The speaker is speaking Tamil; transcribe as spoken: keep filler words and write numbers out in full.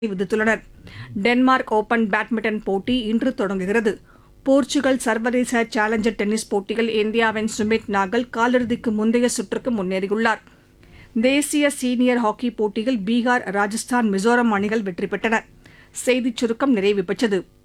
விதித்துள்ளனர். டென்மார்க் ஓபன் பேட்மிண்டன் போட்டி இன்று தொடங்குகிறது. போர்ச்சுகல் சர்வதேச சேலஞ்சர் டென்னிஸ் போட்டியில் இந்தியாவின் சுமித் நாகல் காலிறுதிக்கு முந்தைய சுற்றுக்கு முன்னேறியுள்ளார். தேசிய சீனியர் ஹாக்கி போட்டியில் பீகார், ராஜஸ்தான், மிசோரம் அணிகள் வெற்றி பெற்றன. செய்திச் சுருக்கம் நிறைவு பெற்றது.